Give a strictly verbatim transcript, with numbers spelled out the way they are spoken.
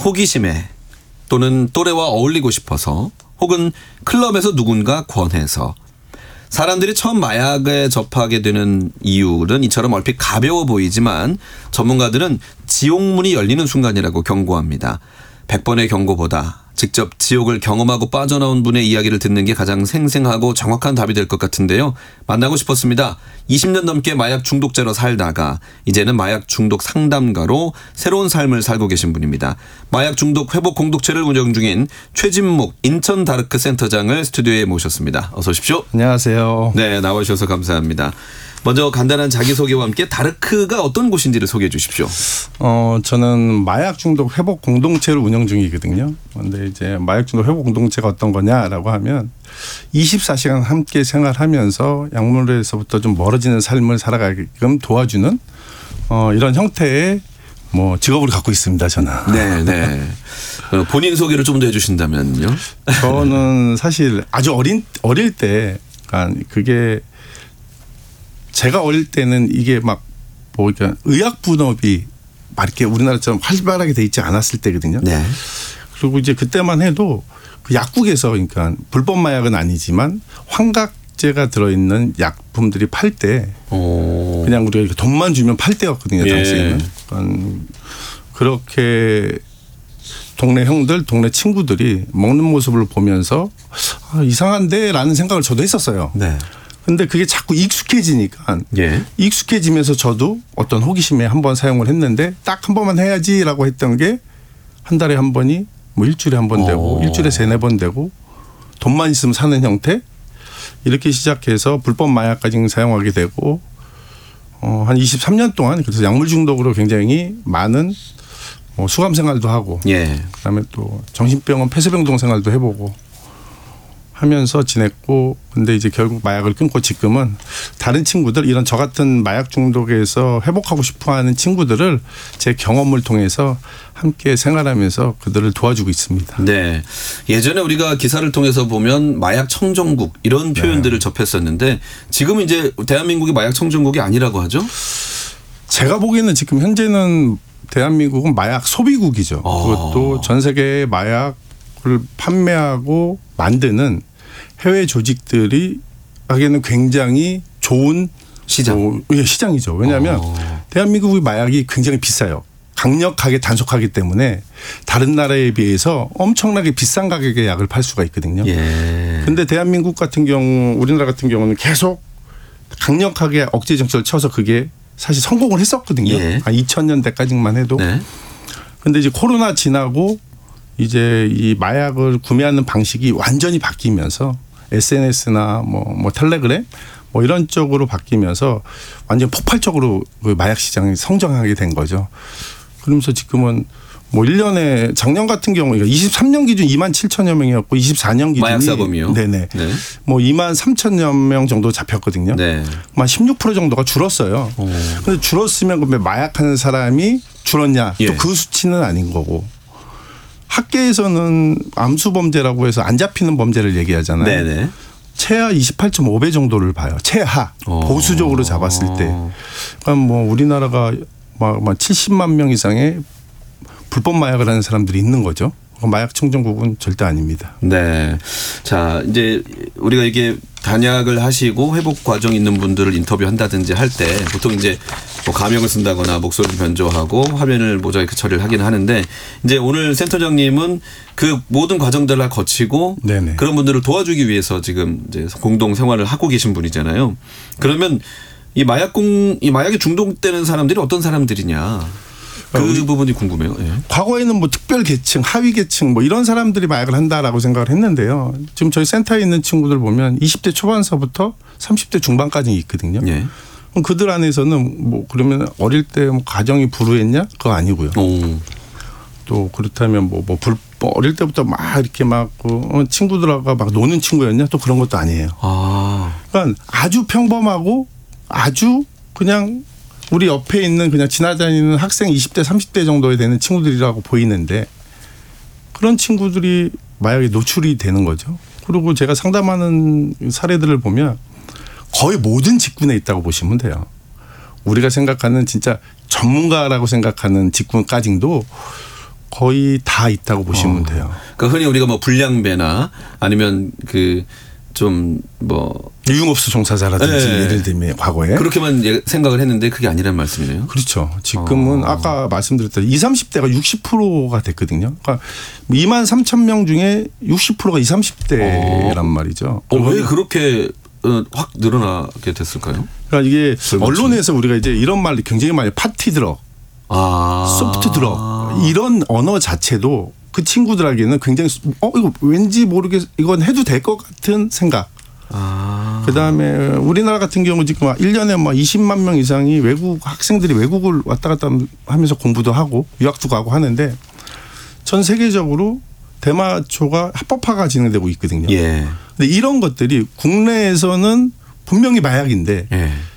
호기심에 또는 또래와 어울리고 싶어서 혹은 클럽에서 누군가 권해서 사람들이 처음 마약에 접하게 되는 이유는 이처럼 얼핏 가벼워 보이지만 전문가들은 지옥문이 열리는 순간이라고 경고합니다. 백 번의 경고보다 직접 지옥을 경험하고 빠져나온 분의 이야기를 듣는 게 가장 생생하고 정확한 답이 될 것 같은데요. 만나고 싶었습니다. 이십 년 넘게 마약 중독자로 살다가 이제는 마약 중독 상담가로 새로운 삶을 살고 계신 분입니다. 마약 중독 회복 공동체를 운영 중인 최진묵 인천 다르크 센터장을 스튜디오에 모셨습니다. 어서 오십시오. 안녕하세요. 네, 나와주셔서 감사합니다. 먼저 간단한 자기소개와 함께 다르크가 어떤 곳인지를 소개해 주십시오. 어, 저는 마약 중독 회복 공동체를 운영 중이거든요. 그런데 이제 마약 중독 회복 공동체가 어떤 거냐라고 하면 이십사 시간 함께 생활하면서 약물에서부터 좀 멀어지는 삶을 살아가게끔 도와주는 어, 이런 형태의 뭐 직업을 갖고 있습니다. 저는. 네, 네. 본인 소개를 좀 더 해주신다면요. 저는 사실 아주 어린 어릴 때, 그러니까 그게 제가 어릴 때는 이게 막 뭐 그러니까 의학 분업이 막 이렇게 우리나라처럼 활발하게 돼 있지 않았을 때거든요. 네. 그리고 이제 그때만 해도 그 약국에서 그러니까 불법 마약은 아니지만 환각제가 들어있는 약품들이 팔 때 그냥 우리가 돈만 주면 팔 때였거든요. 당시에는. 예. 그러니까 그렇게 동네 형들, 동네 친구들이 먹는 모습을 보면서 아, 이상한데라는 생각을 저도 했었어요. 네. 근데 그게 자꾸 익숙해지니까 예. 익숙해지면서 저도 어떤 호기심에 한번 사용을 했는데 딱 한 번만 해야지라고 했던 게 한 달에 한 번이 뭐 일주일에 한 번 되고 오. 일주일에 세네 번 되고 돈만 있으면 사는 형태 이렇게 시작해서 불법 마약까지 사용하게 되고 어, 한 이십삼 년 동안 그래서 약물 중독으로 굉장히 많은 뭐 수감 생활도 하고 예. 그다음에 또 정신병원 폐쇄병동 생활도 해보고 하면서 지냈고 근데 이제 결국 마약을 끊고 지금은 다른 친구들 이런 저 같은 마약 중독에서 회복하고 싶어하는 친구들을 제 경험을 통해서 함께 생활하면서 그들을 도와주고 있습니다. 네, 예전에 우리가 기사를 통해서 보면 마약 청정국 이런 표현들을 네. 접했었는데 지금은 이제 대한민국이 마약 청정국이 아니라고 하죠? 제가 보기에는 지금 현재는 대한민국은 마약 소비국이죠. 오. 그것도 전 세계의 마약을 판매하고 만드는 해외 조직들이 하기에는 굉장히 좋은 시장. 어, 예, 시장이죠. 왜냐하면 오. 대한민국의 마약이 굉장히 비싸요. 강력하게 단속하기 때문에 다른 나라에 비해서 엄청나게 비싼 가격의 약을 팔 수가 있거든요. 그런데 예. 대한민국 같은 경우 우리나라 같은 경우는 계속 강력하게 억제 정책을 쳐서 그게 사실 성공을 했었거든요. 예. 한 이천 년대까지만 해도. 그런데 네. 이제 코로나 지나고 이제 이 마약을 구매하는 방식이 완전히 바뀌면서 에스엔에스나 뭐, 뭐 텔레그램 뭐 이런 쪽으로 바뀌면서 완전 폭발적으로 그 마약 시장이 성장하게 된 거죠. 그러면서 지금은 뭐 일 년에 작년 같은 경우 이십삼 년 기준 이만 칠천여 명이었고 이십사 년 기준이 마약 사범이요? 네네. 네. 뭐 이만 삼천여 명 정도 잡혔거든요. 네. 한 십육 퍼센트 정도가 줄었어요. 그런데 줄었으면 그러면 마약하는 사람이 줄었냐? 예. 또 그 수치는 아닌 거고. 학계에서는 암수 범죄라고 해서 안 잡히는 범죄를 얘기하잖아요. 네네. 최하 이십팔 점 오 배 정도를 봐요. 최하 오. 보수적으로 잡았을 때. 그러니까 뭐 우리나라가 막 칠십만 명 이상의 불법 마약을 하는 사람들이 있는 거죠. 마약 청정국은 절대 아닙니다. 네. 자, 이제 우리가 이게 단약을 하시고 회복 과정 있는 분들을 인터뷰한다든지 할 때 보통 이제 뭐 가명을 쓴다거나 목소리를 변조하고 화면을 모자이크 처리를 하긴 하는데 이제 오늘 센터장님은 그 모든 과정들을 거치고 네네. 그런 분들을 도와주기 위해서 지금 이제 공동 생활을 하고 계신 분이잖아요. 그러면 이 마약공 이 마약에 중독되는 사람들이 어떤 사람들이냐? 그 부분이 궁금해요. 예. 과거에는 뭐 특별 계층, 하위 계층 뭐 이런 사람들이 마약을 한다라고 생각을 했는데요. 지금 저희 센터에 있는 친구들 보면 이십 대 초반서부터 삼십 대 중반까지 있거든요. 예. 그럼 그들 안에서는 뭐 그러면 어릴 때 뭐 가정이 불우했냐? 그거 아니고요. 오. 또 그렇다면 뭐, 뭐 불, 어릴 때부터 막 이렇게 막 그 친구들하고 막 노는 친구였냐? 또 그런 것도 아니에요. 아. 그러니까 아주 평범하고 아주 그냥 우리 옆에 있는 그냥 지나다니는 학생 이십 대 삼십 대 정도에 되는 친구들이라고 보이는데 그런 친구들이 마약에 노출이 되는 거죠. 그리고 제가 상담하는 사례들을 보면 거의 모든 직군에 있다고 보시면 돼요. 우리가 생각하는 진짜 전문가라고 생각하는 직군까지도 거의 다 있다고 보시면 어. 돼요. 그러니까 흔히 우리가 뭐 불량배나 아니면 그 좀 뭐 유흥업소 종사자라든지 네. 예를 들면 과거에 그렇게만 예- 생각을 했는데 그게 아니란 말씀이네요. 그렇죠. 지금은 어. 아까 말씀드렸던 이십, 삼십 대가 육십 퍼센트가 됐거든요. 그러니까 이만 삼천 명 중에 육십 퍼센트가 이십, 삼십 대란 어. 말이죠. 어, 왜 그렇게 어, 확 늘어나게 됐을까요? 그러니까 이게 얼마쯤? 언론에서 우리가 이제 이런 말을 굉장히 많이 파티 드럭, 아. 소프트 드럭 이런 언어 자체도 그 친구들에게는 굉장히 어 이거 왠지 모르게 이건 해도 될 것 같은 생각. 아. 그다음에 우리나라 같은 경우 지금 일 년에 막 이십만 명 이상이 외국 학생들이 외국을 왔다 갔다 하면서 공부도 하고 유학도 가고 하는데 전 세계적으로 대마초가 합법화가 진행되고 있거든요. 예. 근데 이런 것들이 국내에서는 분명히 마약인데 예.